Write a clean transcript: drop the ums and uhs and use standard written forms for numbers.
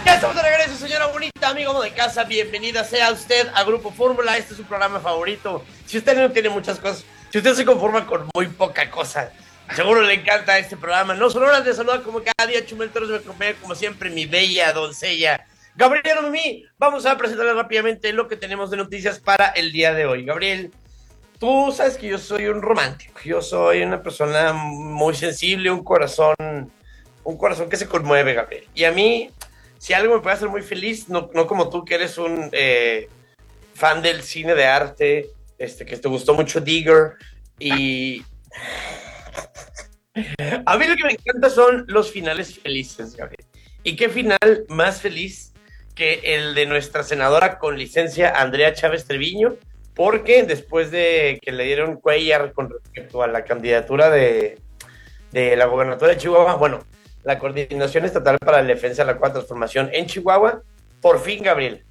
Ya estamos de regreso, señora bonita, amigo de casa. Bienvenida sea usted a Grupo Fórmula. Este es su programa favorito. Si usted no tiene muchas cosas, si usted se conforma con muy poca cosa, seguro le encanta este programa. No son horas de saludar como cada día. Chumel Torres me acompaña como siempre, mi bella doncella Gabriel Mimi. Vamos a presentarle rápidamente lo que tenemos de noticias para el día de hoy. Gabriel, tú sabes que yo soy un romántico. Yo soy una persona muy sensible, un corazón que se conmueve, Gabriel. Y a mí, si algo me puede hacer muy feliz, no como tú, que eres un fan del cine de arte, que te gustó mucho Digger, y a mí lo que me encanta son los finales felices, Gabriel. ¿Y qué final más feliz que el de nuestra senadora con licencia, Andrea Chávez Treviño? Porque después de que le dieron cuellar con respecto a la candidatura de la gobernatura de Chihuahua, bueno, la Coordinación Estatal para la Defensa de la Cuarta Transformación en Chihuahua, por fin, Gabriel,